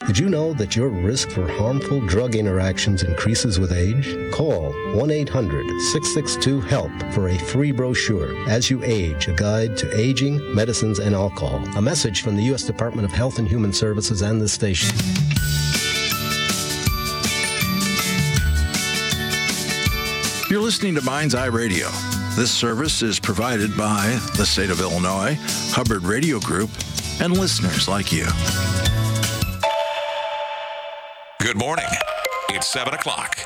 Did you know that your risk for harmful drug interactions increases with age? Call 1-800-662-HELP for a free brochure, As You Age, a guide to aging, medicines, and alcohol. A message from the U.S. Department of Health and Human Services and this station. You're listening to Mind's Eye Radio. This service is provided by the state of Illinois, Hubbard Radio Group, and listeners like you. Good morning. It's 7 o'clock.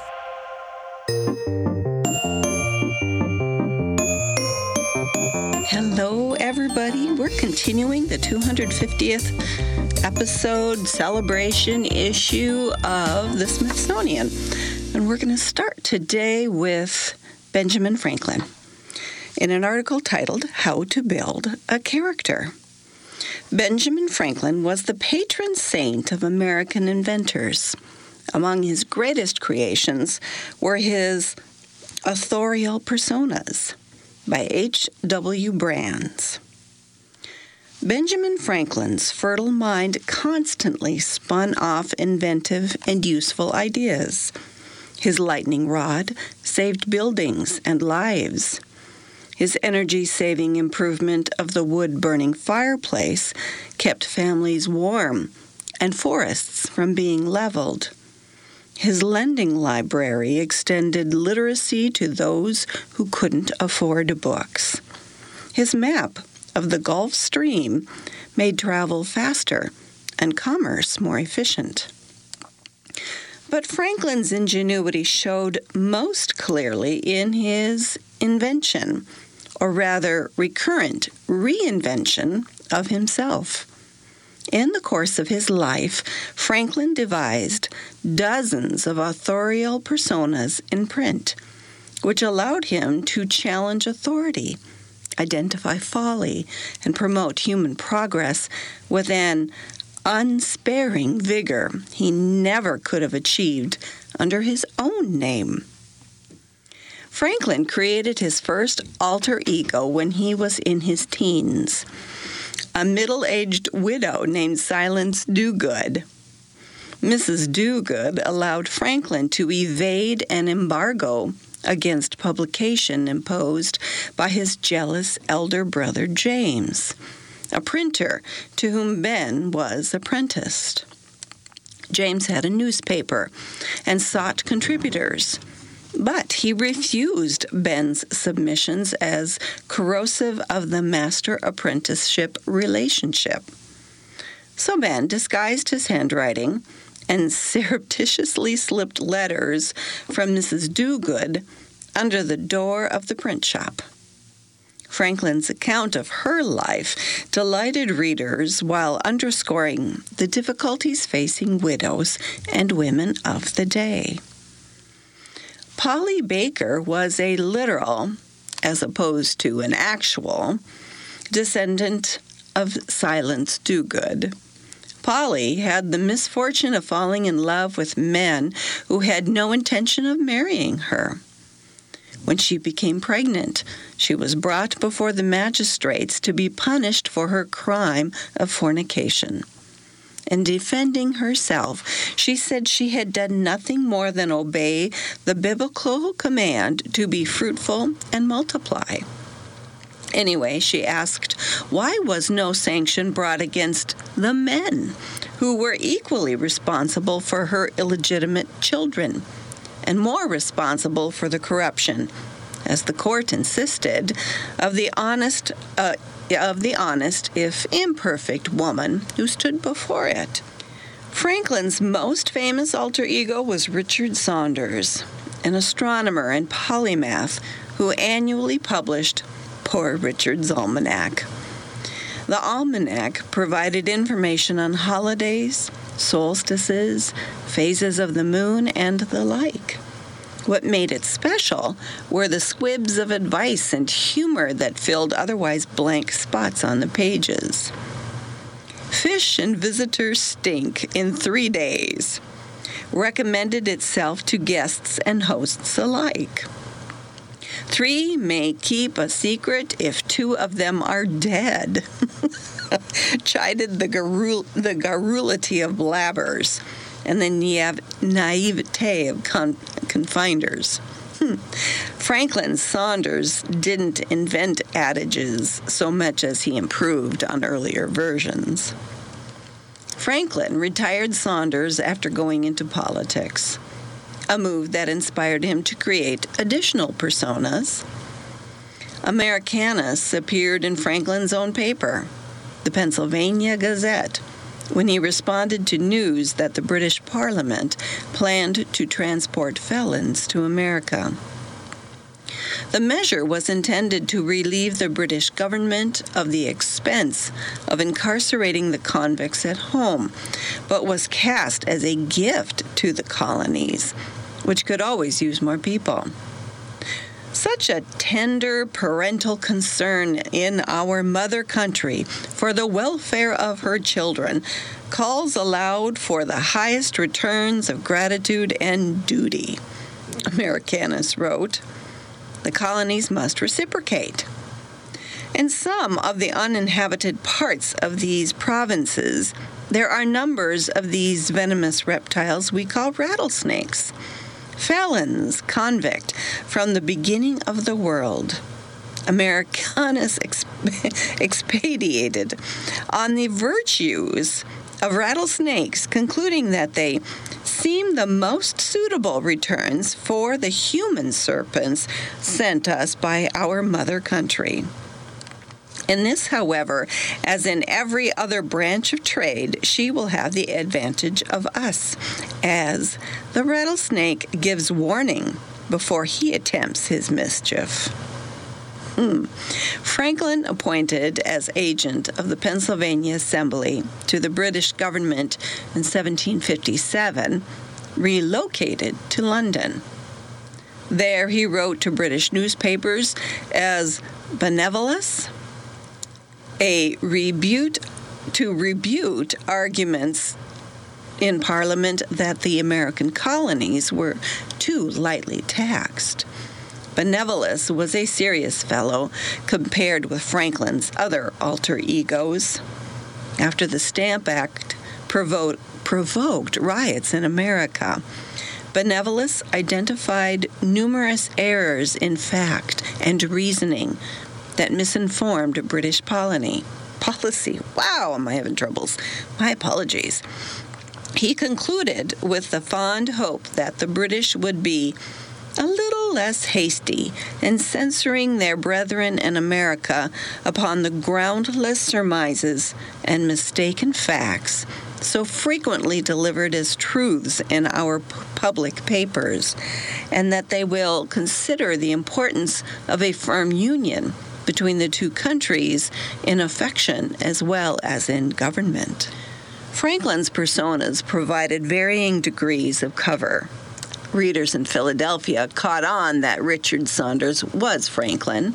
Hello, everybody. We're continuing the 250th episode celebration issue of the Smithsonian. And we're going to start today with Benjamin Franklin in an article titled How to Build a Character. Benjamin Franklin was the patron saint of American inventors. Among his greatest creations were his authorial personas by H.W. Brands. Benjamin Franklin's fertile mind constantly spun off inventive and useful ideas. His lightning rod saved buildings and lives. His energy-saving improvement of the wood-burning fireplace kept families warm and forests from being leveled. His lending library extended literacy to those who couldn't afford books. His map of the Gulf Stream made travel faster and commerce more efficient. But Franklin's ingenuity showed most clearly in his invention, or rather recurrent reinvention of himself. In the course of his life, Franklin devised dozens of authorial personas in print, which allowed him to challenge authority, identify folly, and promote human progress with an unsparing vigor he never could have achieved under his own name. Franklin created his first alter ego when he was in his teens, a middle-aged widow named Silence Dogood. Mrs. Dogood allowed Franklin to evade an embargo against publication imposed by his jealous elder brother James, a printer to whom Ben was apprenticed. James had a newspaper and sought contributors, but he refused Ben's submissions as corrosive of the master-apprenticeship relationship. So Ben disguised his handwriting and surreptitiously slipped letters from Mrs. Dogood under the door of the print shop. Franklin's account of her life delighted readers while underscoring the difficulties facing widows and women of the day. Polly Baker was a literal, as opposed to an actual, descendant of Silence Dogood. Polly had the misfortune of falling in love with men who had no intention of marrying her. When she became pregnant, she was brought before the magistrates to be punished for her crime of fornication. In defending herself, she said she had done nothing more than obey the biblical command to be fruitful and multiply. Anyway, she asked, why was no sanction brought against the men who were equally responsible for her illegitimate children and more responsible for the corruption, as the court insisted, of the honest, if imperfect, woman who stood before it. Franklin's most famous alter ego was Richard Saunders, an astronomer and polymath who annually published Poor Richard's Almanac. The almanac provided information on holidays, solstices, phases of the moon, and the like. What made it special were the squibs of advice and humor that filled otherwise blank spots on the pages. Fish and visitors stink in 3 days recommended itself to guests and hosts alike. 3 may keep a secret if 2 of them are dead. chided the garrulity of blabbers and the naivete of confinders. Franklin Saunders didn't invent adages so much as he improved on earlier versions. Franklin retired Saunders after going into politics, a move that inspired him to create additional personas. Americanus appeared in Franklin's own paper, the Pennsylvania Gazette, when he responded to news that the British Parliament planned to transport felons to America. The measure was intended to relieve the British government of the expense of incarcerating the convicts at home, but was cast as a gift to the colonies, which could always use more people. Such a tender parental concern in our mother country for the welfare of her children calls aloud for the highest returns of gratitude and duty, Americanus wrote. The colonies must reciprocate. In some of the uninhabited parts of these provinces, there are numbers of these venomous reptiles we call rattlesnakes. Felons, convict, from the beginning of the world. Americanus expatiated on the virtues of rattlesnakes, concluding that they seem the most suitable returns for the human serpents sent us by our mother country. In this, however, as in every other branch of trade, she will have the advantage of us, as the rattlesnake gives warning before he attempts his mischief. Franklin, appointed as agent of the Pennsylvania Assembly to the British government in 1757, relocated to London. There he wrote to British newspapers as Benevolus, to rebut arguments in Parliament that the American colonies were too lightly taxed. Benevolus was a serious fellow compared with Franklin's other alter egos. After the Stamp Act provoked riots in America, Benevolus identified numerous errors in fact and reasoning that misinformed British policy. Wow, am I having troubles? My apologies. He concluded with the fond hope that the British would be a little less hasty in censoring their brethren in America upon the groundless surmises and mistaken facts so frequently delivered as truths in our public papers, and that they will consider the importance of a firm union between the two countries in affection as well as in government. Franklin's personas provided varying degrees of cover. Readers in Philadelphia caught on that Richard Saunders was Franklin.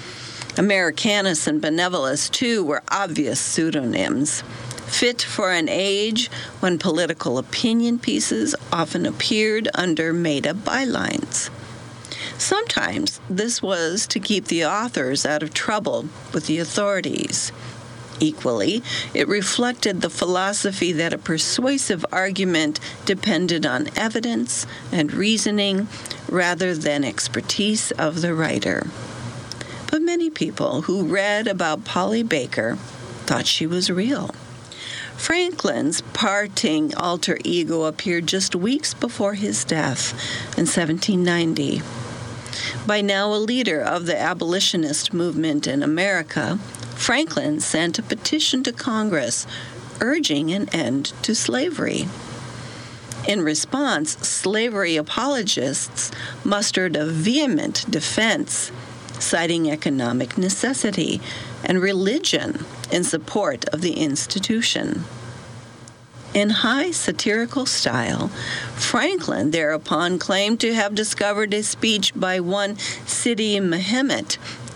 Americanus and Benevolus, too, were obvious pseudonyms, fit for an age when political opinion pieces often appeared under made-up bylines. Sometimes this was to keep the authors out of trouble with the authorities. Equally, it reflected the philosophy that a persuasive argument depended on evidence and reasoning rather than expertise of the writer. But many people who read about Polly Baker thought she was real. Franklin's parting alter ego appeared just weeks before his death in 1790. By now a leader of the abolitionist movement in America, Franklin sent a petition to Congress urging an end to slavery. In response, slavery apologists mustered a vehement defense, citing economic necessity and religion in support of the institution. In high satirical style, Franklin thereupon claimed to have discovered a speech by one Sidi Mehemet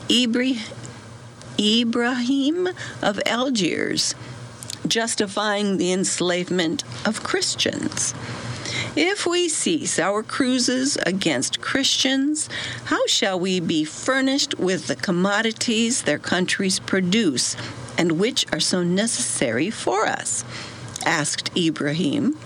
Ibrahim of Algiers, justifying the enslavement of Christians. If we cease our cruises against Christians, how shall we be furnished with the commodities their countries produce and which are so necessary for us?" asked Ibrahim.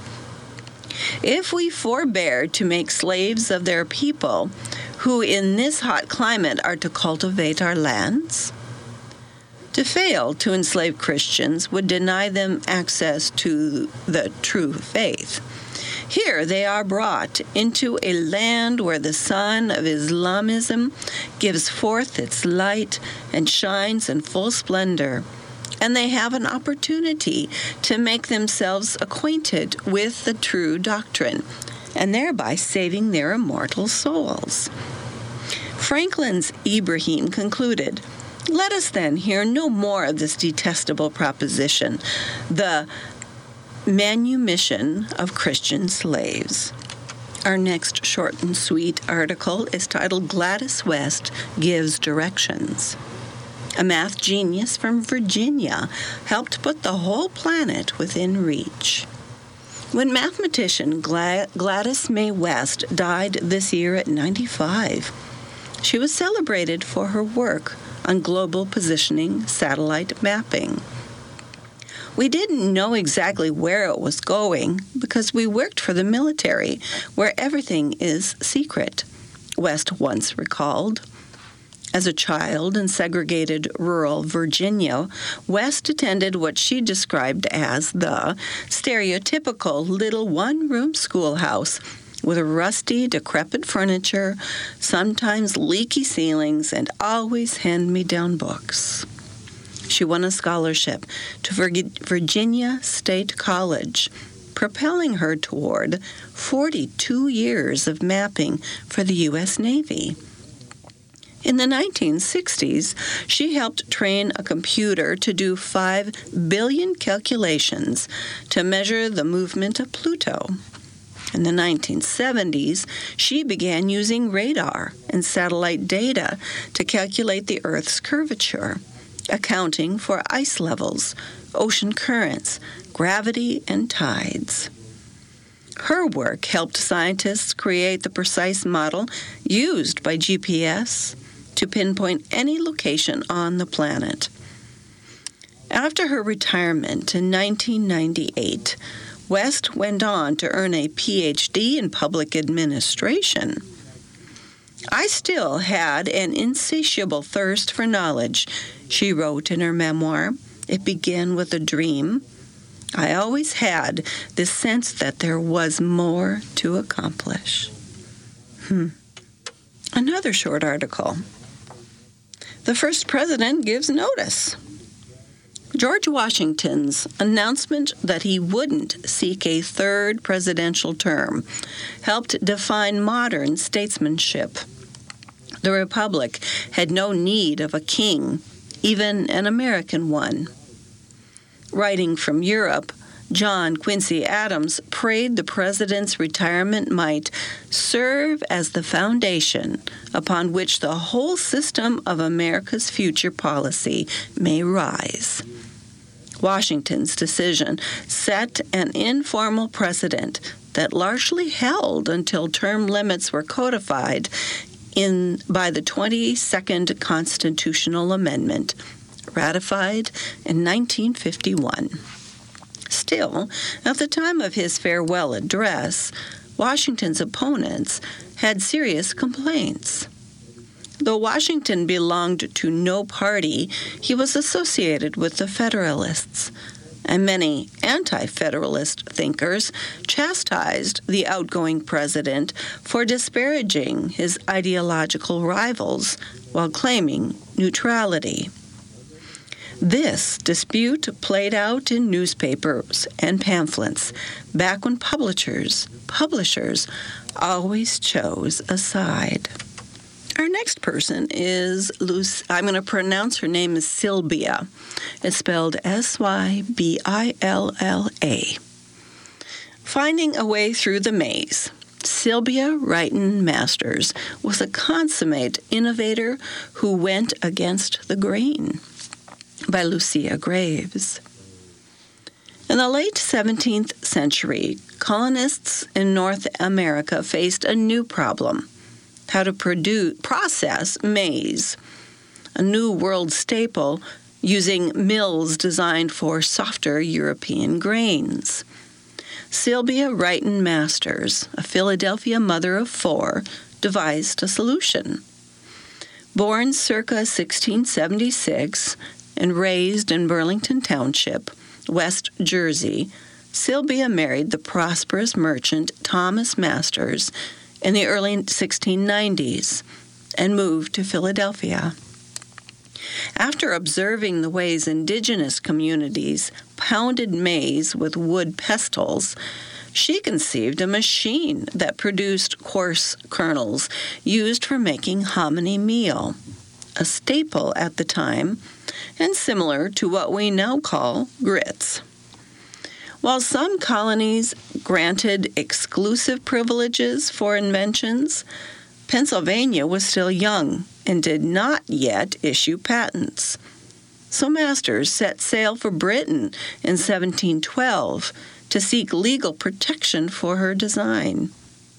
"If we forbear to make slaves of their people, who in this hot climate are to cultivate our lands?" To fail to enslave Christians would deny them access to the true faith. Here they are brought into a land where the sun of Islamism gives forth its light and shines in full splendor, and they have an opportunity to make themselves acquainted with the true doctrine, and thereby saving their immortal souls. Franklin's Ibrahim concluded, "Let us then hear no more of this detestable proposition, the manumission of Christian slaves." Our next short and sweet article is titled "Gladys West Gives Directions." A math genius from Virginia helped put the whole planet within reach. When mathematician Gladys May West died this year at 95, she was celebrated for her work on global positioning satellite mapping. We didn't know exactly where it was going because we worked for the military, where everything is secret, West once recalled. As a child in segregated rural Virginia, West attended what she described as the stereotypical little one-room schoolhouse with rusty, decrepit furniture, sometimes leaky ceilings, and always hand-me-down books. She won a scholarship to Virginia State College, propelling her toward 42 years of mapping for the U.S. Navy. In the 1960s, she helped train a computer to do 5 billion calculations to measure the movement of Pluto. In the 1970s, she began using radar and satellite data to calculate the Earth's curvature, accounting for ice levels, ocean currents, gravity, and tides. Her work helped scientists create the precise model used by GPS to pinpoint any location on the planet. After her retirement in 1998, West went on to earn a PhD in public administration. "I still had an insatiable thirst for knowledge," she wrote in her memoir. "It began with a dream. I always had this sense that there was more to accomplish." Another short article. The first president gives notice. George Washington's announcement that he wouldn't seek a third presidential term helped define modern statesmanship. The Republic had no need of a king, even an American one. Writing from Europe, John Quincy Adams prayed the president's retirement might serve as the foundation upon which the whole system of America's future policy may rise. Washington's decision set an informal precedent that largely held until term limits were codified by the 22nd Constitutional Amendment, ratified in 1951. Still, at the time of his farewell address, Washington's opponents had serious complaints. Though Washington belonged to no party, he was associated with the Federalists, and many anti-Federalist thinkers chastised the outgoing president for disparaging his ideological rivals while claiming neutrality. This dispute played out in newspapers and pamphlets back when publishers always chose a side. Our next person is I'm going to pronounce her name as Sylbia. It's spelled Sybilla. Finding a way through the maze. Sylbia Wrighton Masters was a consummate innovator who went against the grain, by Lucia Graves. In the late 17th century, colonists in North America faced a new problem: how to process maize, a new world staple using mills designed for softer European grains. Sylvia Wrighton Masters, a Philadelphia mother of 4, devised a solution. Born circa 1676 and raised in Burlington Township, West Jersey, Sylvia married the prosperous merchant Thomas Masters in the early 1690s and moved to Philadelphia. After observing the ways indigenous communities pounded maize with wood pestles, she conceived a machine that produced coarse kernels used for making hominy meal, a staple at the time and similar to what we now call grits. While some colonies granted exclusive privileges for inventions, Pennsylvania was still young and did not yet issue patents. So Masters set sail for Britain in 1712 to seek legal protection for her design.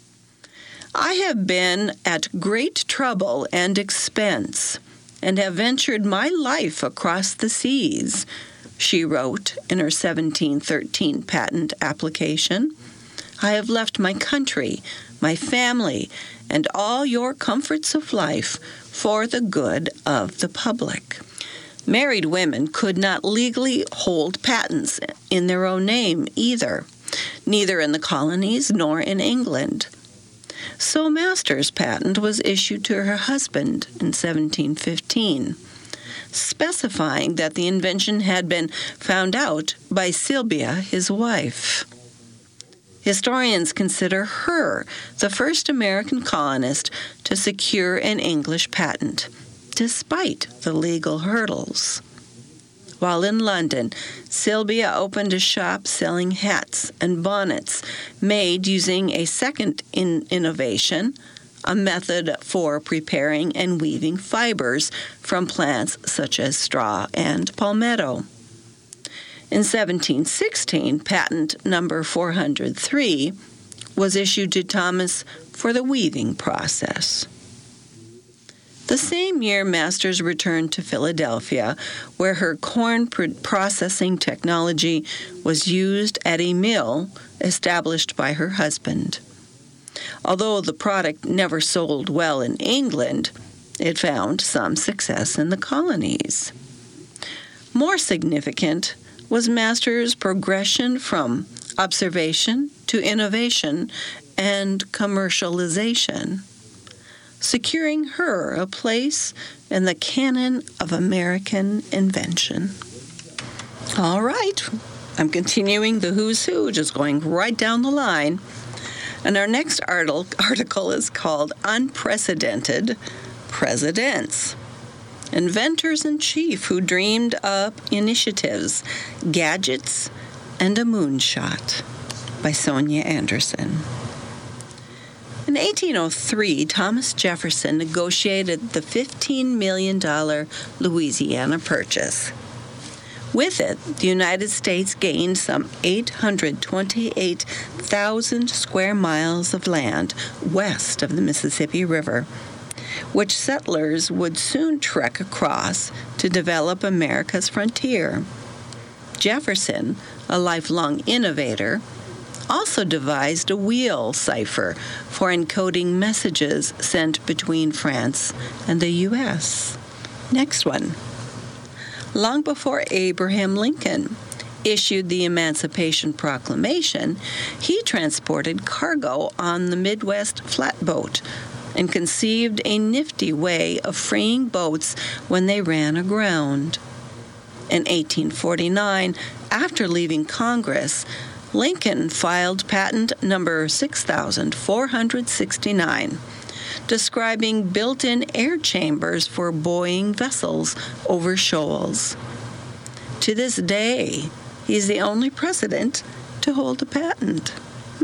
"I have been at great trouble and expense, and have ventured my life across the seas," she wrote in her 1713 patent application. "I have left my country, my family, and all your comforts of life for the good of the public." Married women could not legally hold patents in their own name either, neither in the colonies nor in England. So Masters' patent was issued to her husband in 1715, specifying that the invention had been found out by Sylvia, his wife. Historians consider her the first American colonist to secure an English patent, despite the legal hurdles. While in London, Sylvia opened a shop selling hats and bonnets made using a second innovation, a method for preparing and weaving fibers from plants such as straw and palmetto. In 1716, patent number 403 was issued to Thomas for the weaving process. The same year, Masters returned to Philadelphia, where her corn processing technology was used at a mill established by her husband. Although the product never sold well in England, it found some success in the colonies. More significant was Masters' progression from observation to innovation and commercialization, securing her a place in the canon of American invention. All right, I'm continuing the who's who, just going right down the line. And our next article is called Unprecedented Presidents. Inventors-in-Chief who dreamed up initiatives, gadgets, and a moonshot, by Sonia Anderson. In 1803, Thomas Jefferson negotiated the $15 million Louisiana Purchase. With it, the United States gained some 828,000 square miles of land west of the Mississippi River, which settlers would soon trek across to develop America's frontier. Jefferson, a lifelong innovator, also devised a wheel cipher for encoding messages sent between France and the U.S. Next one. Long before Abraham Lincoln issued the Emancipation Proclamation, he transported cargo on the Midwest flatboat and conceived a nifty way of freeing boats when they ran aground. In 1849, after leaving Congress, Lincoln filed patent number 6469, describing built-in air chambers for buoying vessels over shoals. To this day, he's the only president to hold a patent.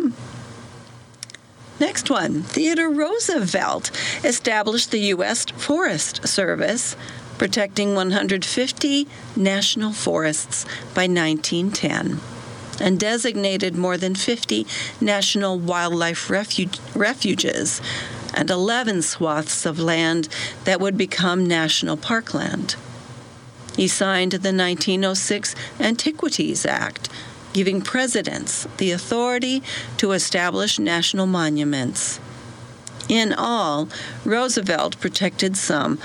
Next one, Theodore Roosevelt established the U.S. Forest Service, protecting 150 national forests by 1910. And designated more than 50 national wildlife refuges and 11 swaths of land that would become national parkland. He signed the 1906 Antiquities Act, giving presidents the authority to establish national monuments. In all, Roosevelt protected some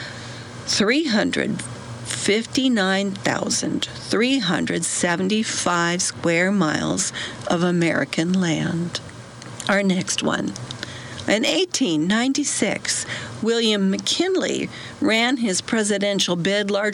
359,375 square miles of American land. Our next one. In 1896, William McKinley ran his presidential bid largely